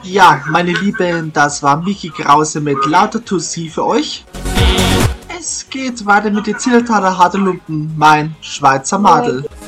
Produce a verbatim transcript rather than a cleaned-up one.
Ja, meine Lieben, das war Micky Krause mit lauter Tussi für euch. Es geht weiter mit den Zillertaler Hardelumpen, mein Schweizer Madel.